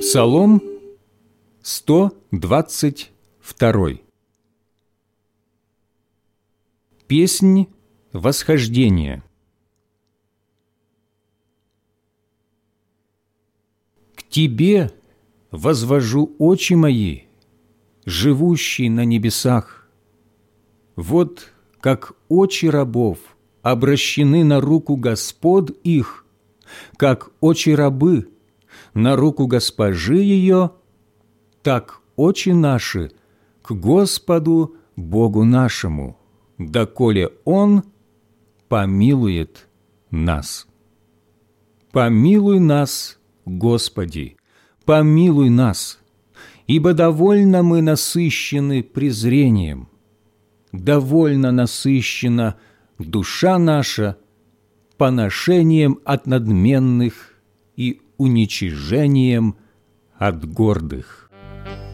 Псалом 122. Песнь восхождения. К Тебе возвожу очи мои, живущий на небесах. Вот как очи рабов обращены на руку господ их, как очи рабы на руку госпожи ее, так очи наши к Господу Богу нашему, доколе Он помилует нас. Помилуй нас, Господи, помилуй нас, ибо довольно мы насыщены презрением, довольно насыщена душа наша поношением от надменных и уничижением от гордых.